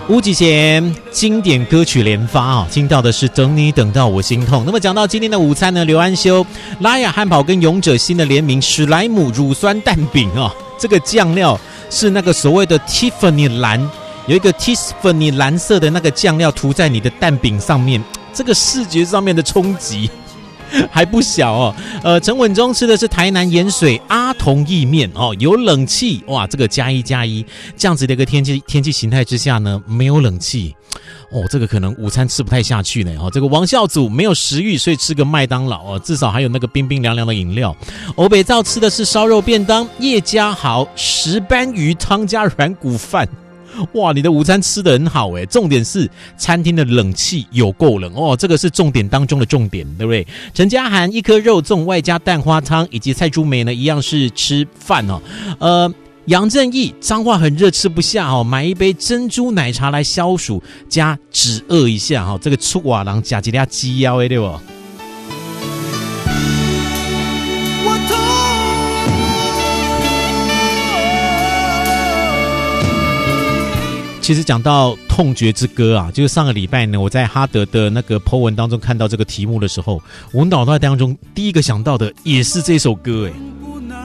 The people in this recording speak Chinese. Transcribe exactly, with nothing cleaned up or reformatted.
吴启贤经典歌曲连发啊，听到的是等你等到我心痛。那么讲到今天的午餐呢，刘安修、拉雅汉堡跟勇者新的联名史莱姆乳酸蛋饼啊，这个酱料是那个所谓的 Tiffany 蓝，有一个 Tiffany 蓝色的那个酱料涂在你的蛋饼上面，这个视觉上面的冲击还不小哦。呃，陈稳中吃的是台南盐水阿童意面哦，有冷气哇，这个加一加一，这样子的一个天气天气形态之下呢，没有冷气哦，这个可能午餐吃不太下去呢哦。这个王孝祖没有食欲，所以吃个麦当劳哦，至少还有那个冰冰凉凉的饮料。欧北照吃的是烧肉便当，叶家豪石斑鱼汤加软骨饭。哇，你的午餐吃得很好诶，重点是餐厅的冷气有够冷哦，这个是重点当中的重点，对不对？陈家涵一颗肉粽外加蛋花汤，以及蔡珠梅呢一样是吃饭哦。呃，杨正义彰化很热吃不下哦，买一杯珍珠奶茶来消暑加止饿一下哦，这个出瓦郎加几粒鸡腰诶，对不？其实讲到痛觉之歌啊，就是上个礼拜呢，我在哈德的那个 po 文当中看到这个题目的时候，我脑袋当中第一个想到的也是这首歌诶。